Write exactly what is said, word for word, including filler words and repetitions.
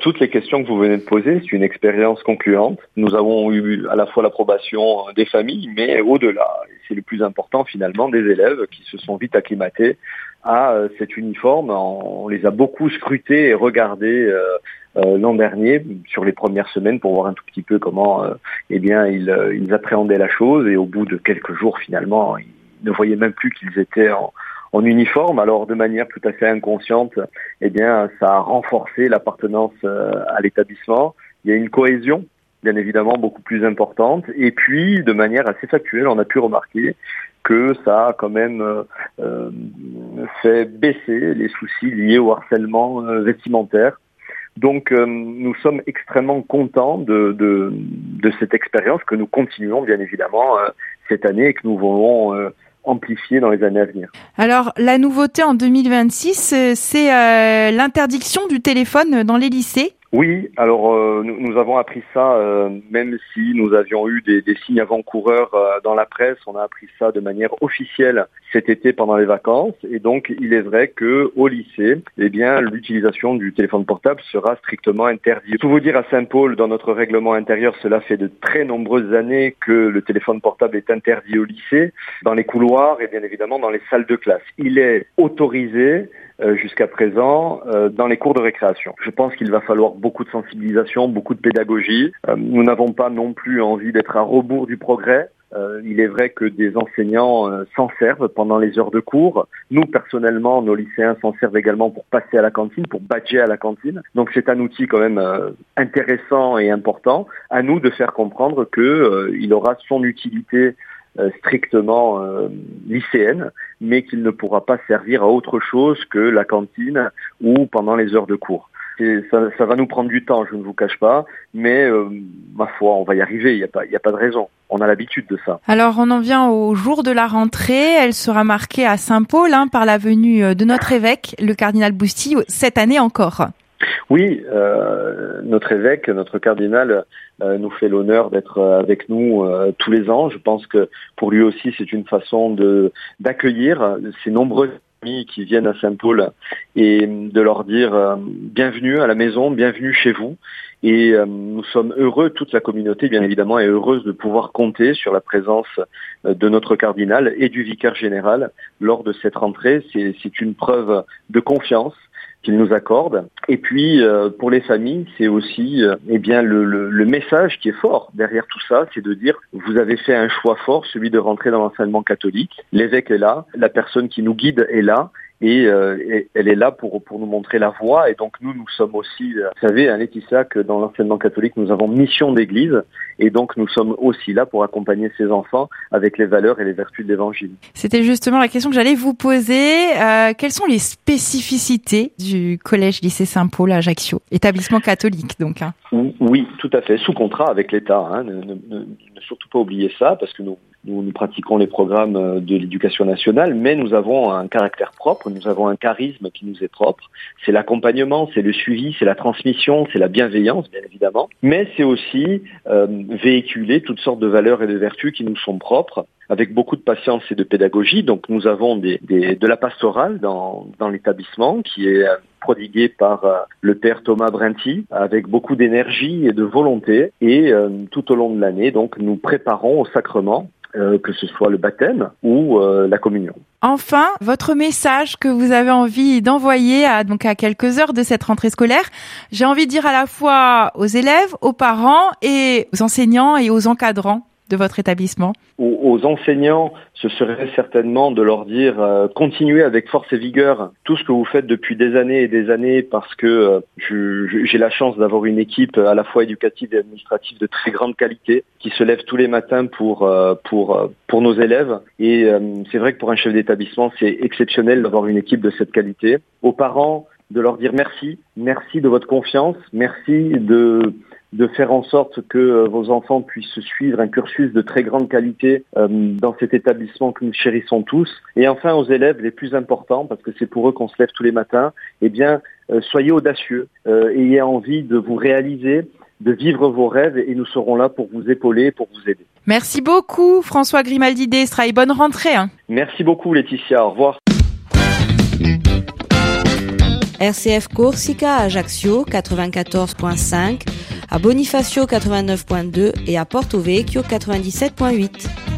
toutes les questions que vous venez de poser, c'est une expérience concluante. Nous avons eu à la fois l'approbation des familles, mais au-delà, c'est le plus important finalement, des élèves qui se sont vite acclimatés à cet uniforme. On les a beaucoup scrutés et regardés euh, euh, l'an dernier, sur les premières semaines, pour voir un tout petit peu comment euh, eh bien, ils, euh, ils appréhendaient la chose. Et au bout de quelques jours, finalement, ils ne voyaient même plus qu'ils étaient en, en uniforme. Alors, de manière tout à fait inconsciente, eh bien, ça a renforcé l'appartenance euh, à l'établissement. Il y a une cohésion, bien évidemment, beaucoup plus importante. Et puis, de manière assez factuelle, on a pu remarquer que ça a quand même euh, fait baisser les soucis liés au harcèlement euh, vestimentaire. Donc euh, nous sommes extrêmement contents de, de, de cette expérience que nous continuons bien évidemment euh, cette année et que nous voulons euh, amplifier dans les années à venir. Alors la nouveauté en deux mille vingt-six, c'est euh, l'interdiction du téléphone dans les lycées. Oui, alors euh, nous, nous avons appris ça, euh, même si nous avions eu des, des signes avant-coureurs euh, dans la presse, on a appris ça de manière officielle cet été pendant les vacances. Et donc, il est vrai que au lycée, eh bien, l'utilisation du téléphone portable sera strictement interdite. Tout vous dire, à Saint-Paul, dans notre règlement intérieur, cela fait de très nombreuses années que le téléphone portable est interdit au lycée, dans les couloirs et bien évidemment dans les salles de classe. Il est autorisé Euh, jusqu'à présent euh, dans les cours de récréation. Je pense qu'il va falloir beaucoup de sensibilisation, beaucoup de pédagogie. Euh, nous n'avons pas non plus envie d'être à rebours du progrès. Euh, il est vrai que des enseignants euh, s'en servent pendant les heures de cours. Nous, personnellement, nos lycéens s'en servent également pour passer à la cantine, pour badger à la cantine. Donc c'est un outil quand même euh, intéressant et important. À nous de faire comprendre que euh, il aura son utilité Euh, strictement euh, lycéenne, mais qu'il ne pourra pas servir à autre chose que la cantine ou pendant les heures de cours. Et ça, ça va nous prendre du temps, je ne vous cache pas, mais euh, ma foi, on va y arriver, il n'y a pas, il n'y a pas de raison. On a l'habitude de ça. Alors, on en vient au jour de la rentrée. Elle sera marquée à Saint-Paul hein, par la venue de notre évêque, le cardinal Bousty, cette année encore. Oui, euh, notre évêque, notre cardinal euh, nous fait l'honneur d'être avec nous euh, tous les ans. Je pense que pour lui aussi, c'est une façon de d'accueillir ces nombreux amis qui viennent à Saint-Paul et de leur dire euh, bienvenue à la maison, bienvenue chez vous. Et euh, nous sommes heureux, toute la communauté bien évidemment est heureuse de pouvoir compter sur la présence euh, de notre cardinal et du vicaire général lors de cette rentrée. C'est, c'est une preuve de confiance qu'il nous accorde. Et puis euh, pour les familles, c'est aussi euh, eh bien le, le, le message qui est fort derrière tout ça, c'est de dire vous avez fait un choix fort, celui de rentrer dans l'enseignement catholique. L'évêque est là, la personne qui nous guide est là. Et, euh, et elle est là pour pour nous montrer la voie. Et donc nous, nous sommes aussi, euh, vous savez, hein, Laetitia, que dans l'enseignement catholique, nous avons mission d'église. Et donc nous sommes aussi là pour accompagner ces enfants avec les valeurs et les vertus de l'Évangile. C'était justement la question que j'allais vous poser. Euh, quelles sont les spécificités du collège-lycée Saint-Paul à Ajaccio, établissement catholique donc hein. Oui, tout à fait, sous contrat avec l'État. Hein. Ne, ne, ne, ne surtout pas oublier ça, parce que nous Nous, nous pratiquons les programmes de l'éducation nationale, mais nous avons un caractère propre, nous avons un charisme qui nous est propre. C'est l'accompagnement, c'est le suivi, c'est la transmission, c'est la bienveillance, bien évidemment. Mais c'est aussi euh, véhiculer toutes sortes de valeurs et de vertus qui nous sont propres, avec beaucoup de patience et de pédagogie. Donc nous avons des, des, de la pastorale dans, dans l'établissement, qui est prodiguée par euh, le père Thomas Brinty, avec beaucoup d'énergie et de volonté. Et euh, tout au long de l'année, donc nous préparons au sacrement, Euh, que ce soit le baptême ou euh, la communion. Enfin, votre message que vous avez envie d'envoyer à, donc à quelques heures de cette rentrée scolaire, j'ai envie de dire à la fois aux élèves, aux parents et aux enseignants et aux encadrants de votre établissement. Aux, aux enseignants, ce serait certainement de leur dire euh, continuez avec force et vigueur tout ce que vous faites depuis des années et des années, parce que euh, je, je, j'ai la chance d'avoir une équipe à la fois éducative et administrative de très grande qualité qui se lève tous les matins pour euh, pour pour nos élèves. Et euh, c'est vrai que pour un chef d'établissement, c'est exceptionnel d'avoir une équipe de cette qualité. Aux parents, de leur dire merci, merci de votre confiance, merci de de faire en sorte que euh, vos enfants puissent suivre un cursus de très grande qualité euh, dans cet établissement que nous chérissons tous. Et enfin, aux élèves les plus importants, parce que c'est pour eux qu'on se lève tous les matins, eh bien, euh, soyez audacieux, euh, ayez envie de vous réaliser, de vivre vos rêves, et nous serons là pour vous épauler, pour vous aider. Merci beaucoup, François Grimaldi d'Estra, et bonne rentrée. Hein. Merci beaucoup, Laetitia. Au revoir. R C F Corsica à Ajaccio quatre-vingt-quatorze virgule cinq, à Bonifacio quatre-vingt-neuf virgule deux et à Porto Vecchio quatre-vingt-dix-sept virgule huit.